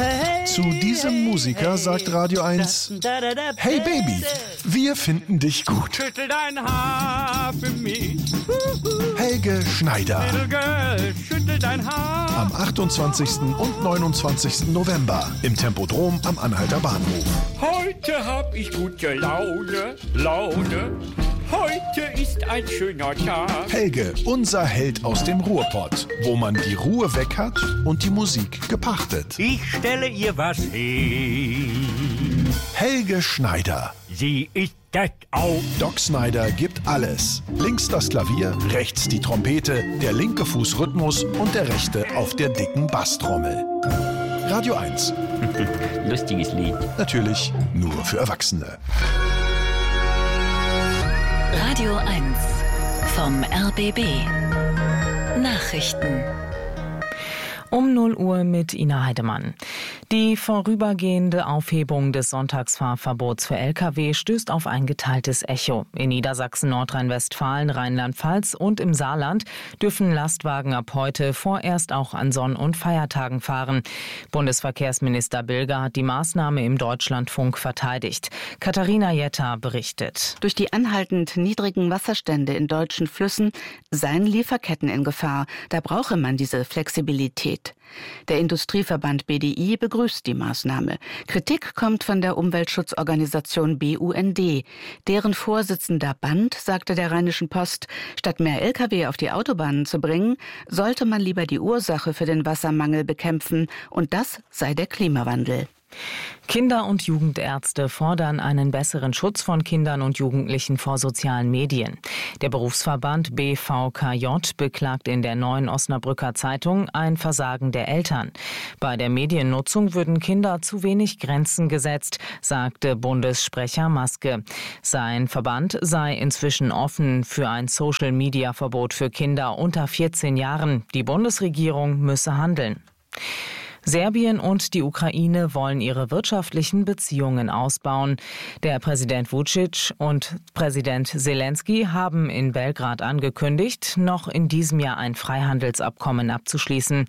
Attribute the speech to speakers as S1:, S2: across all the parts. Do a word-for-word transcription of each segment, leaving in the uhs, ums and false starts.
S1: Zu diesem Musiker sagt Radio eins: Hey Baby, wir finden dich gut.
S2: Schüttel dein Haar für mich.
S1: Helge Schneider.
S2: Little girl, schüttel dein Haar.
S1: Am achtundzwanzigsten und neunundzwanzigsten November im Tempodrom am Anhalter Bahnhof.
S2: Heute hab ich gute Laune, Laune. Heute ist ein schöner Tag.
S1: Helge, unser Held aus dem Ruhrpott, wo man die Ruhe weg hat und die Musik gepachtet.
S2: Ich stelle ihr was hin.
S1: Helge Schneider.
S2: Sie ist das auch.
S1: Doc Snyder gibt alles. Links das Klavier, rechts die Trompete, der linke Fuß Rhythmus und der rechte auf der dicken Basstrommel. Radio eins.
S2: Lustiges Lied.
S1: Natürlich nur für Erwachsene.
S3: Radio eins vom R B B. Nachrichten.
S4: Um null Uhr mit Ina Heidemann. Die vorübergehende Aufhebung des Sonntagsfahrverbots für L K W stößt auf ein geteiltes Echo. In Niedersachsen, Nordrhein-Westfalen, Rheinland-Pfalz und im Saarland dürfen Lastwagen ab heute vorerst auch an Sonn- und Feiertagen fahren. Bundesverkehrsminister Bilger hat die Maßnahme im Deutschlandfunk verteidigt. Katharina Jetta berichtet.
S5: Durch die anhaltend niedrigen Wasserstände in deutschen Flüssen seien Lieferketten in Gefahr. Da brauche man diese Flexibilität. Der Industrieverband B D I begrüßt die Maßnahme. Kritik kommt von der Umweltschutzorganisation B U N D. Deren Vorsitzender Band sagte der Rheinischen Post, statt mehr L K W auf die Autobahnen zu bringen, sollte man lieber die Ursache für den Wassermangel bekämpfen, und das sei der Klimawandel.
S4: Kinder- und Jugendärzte fordern einen besseren Schutz von Kindern und Jugendlichen vor sozialen Medien. Der Berufsverband B V K J beklagt in der Neuen Osnabrücker Zeitung ein Versagen der Eltern. Bei der Mediennutzung würden Kinder zu wenig Grenzen gesetzt, sagte Bundessprecher Maske. Sein Verband sei inzwischen offen für ein Social-Media-Verbot für Kinder unter vierzehn Jahren. Die Bundesregierung müsse handeln. Serbien und die Ukraine wollen ihre wirtschaftlichen Beziehungen ausbauen. Der Präsident Vučić und Präsident Zelensky haben in Belgrad angekündigt, noch in diesem Jahr ein Freihandelsabkommen abzuschließen.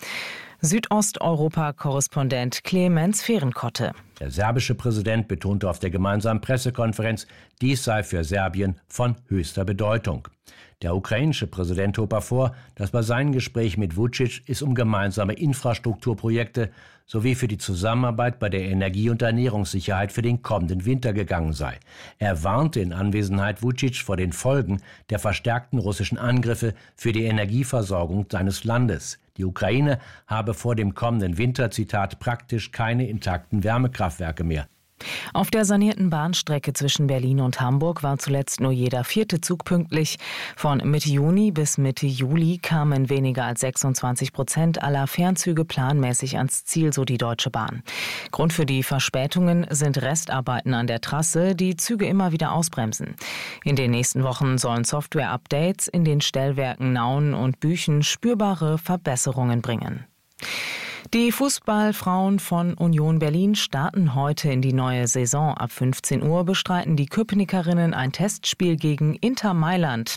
S4: Südosteuropa-Korrespondent Clemens Fehrenkotte.
S6: Der serbische Präsident betonte auf der gemeinsamen Pressekonferenz, dies sei für Serbien von höchster Bedeutung. Der ukrainische Präsident hob hervor, dass bei seinen Gesprächen mit Vučić es um gemeinsame Infrastrukturprojekte sowie für die Zusammenarbeit bei der Energie- und Ernährungssicherheit für den kommenden Winter gegangen sei. Er warnte in Anwesenheit Vučić vor den Folgen der verstärkten russischen Angriffe für die Energieversorgung seines Landes. Die Ukraine habe vor dem kommenden Winter, Zitat, praktisch keine intakten Wärmekraftwerke mehr.
S4: Auf der sanierten Bahnstrecke zwischen Berlin und Hamburg war zuletzt nur jeder vierte Zug pünktlich. Von Mitte Juni bis Mitte Juli kamen weniger als sechsundzwanzig Prozent aller Fernzüge planmäßig ans Ziel, so die Deutsche Bahn. Grund für die Verspätungen sind Restarbeiten an der Trasse, die Züge immer wieder ausbremsen. In den nächsten Wochen sollen Software-Updates in den Stellwerken Nauen und Büchen spürbare Verbesserungen bringen. Die Fußballfrauen von Union Berlin starten heute in die neue Saison. Ab fünfzehn Uhr bestreiten die Köpenickerinnen ein Testspiel gegen Inter Mailand.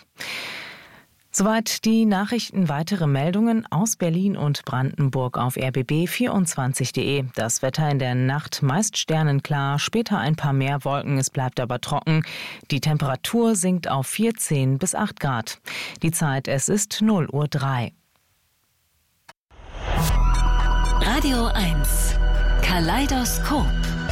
S4: Soweit die Nachrichten. Weitere Meldungen aus Berlin und Brandenburg auf R B B vierundzwanzig punkt de. Das Wetter in der Nacht meist sternenklar, später ein paar mehr Wolken, es bleibt aber trocken. Die Temperatur sinkt auf vierzehn bis acht Grad. Die Zeit, es ist null Uhr drei.
S3: Radio eins Kaleidoskop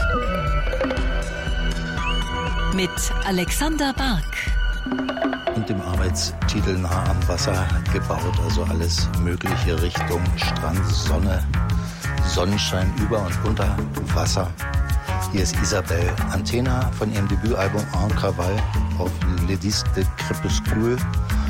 S3: mit Alexander Bark.
S7: Und im Arbeitstitel nah am Wasser gebaut, also alles mögliche Richtung Strand, Sonne, Sonnenschein über und unter Wasser. Hier ist Isabelle Antena von ihrem Debütalbum En Cavale auf Les Disques de Crépuscule.